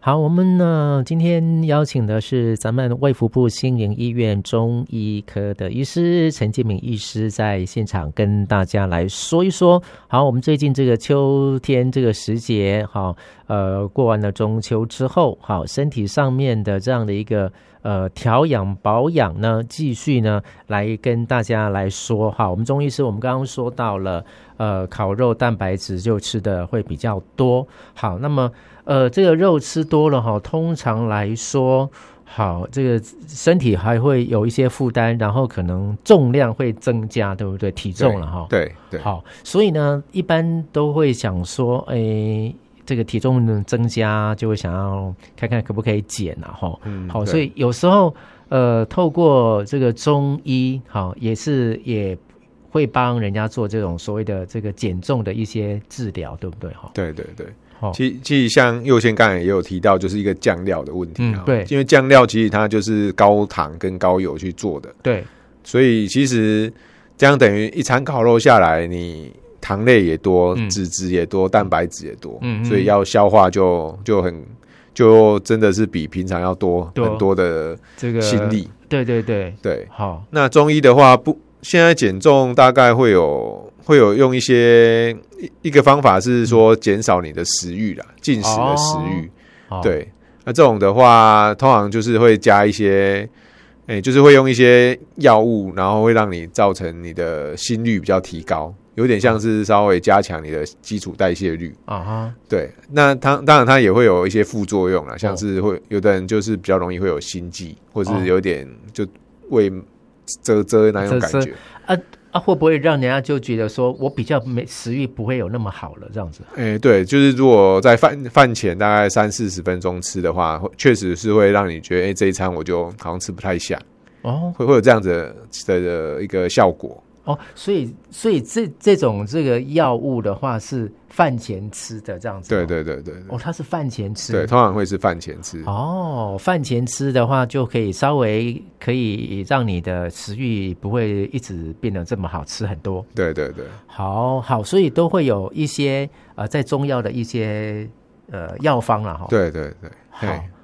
好，我们呢今天邀请的是咱们卫福部心灵医院中医科的医师陈建明医师，在现场跟大家来说一说。好，我们最近这个秋天这个时节，好，过完了中秋之后，好，身体上面的这样的一个调养保养呢，继续呢来跟大家来说。好，我们中医师我们刚刚说到了烤肉蛋白质就吃的会比较多。好，那么这个肉吃多了哈，通常来说，好，这个身体还会有一些负担，然后可能重量会增加，对不对？体重了哈。 对。 好，所以呢，一般都会想说，这个体重增加，就会想要看看可不可以减啊，哈。好，所以有时候透过这个中医，好，也会帮人家做这种所谓的这个减重的一些治疗，对不对？哈。 对。其实像佑先刚才也有提到，就是一个酱料的问题对， 因为酱料其实它就是高糖跟高油去做的，对，所以其实这样等于一餐烤肉下来，你糖类也多，脂质也多，蛋白质也多，所以要消化就真的是比平常要多很多的这个心力，对。好，那中医的话现在减重大概会有用一个方法是说减少你的食欲啦，进食的食欲，对。那这种的话，通常就是会加一些，就是会用一些药物，然后会让你造成你的心率比较提高，有点像是稍微加强你的基础代谢率啊。对，那当然它也会有一些副作用啦，像是有的人就是比较容易会有心悸，或是有点就胃遮那种感觉会不会让人家就觉得说我比较食欲不会有那么好了这样子？ 对，就是如果在饭前大概30-40分钟吃的话，确实是会让你觉得这一餐我就好像吃不太下会有这样子的一个效果所以这种这个药物的话是饭前吃的这样子。 对。 它是饭前吃， 对，通常会是饭前吃。 饭前吃的话就可以稍微可以让你的食欲不会一直变得这么好，吃很多。 对。 好，所以都会有一些在中药的一些药方啦。 对。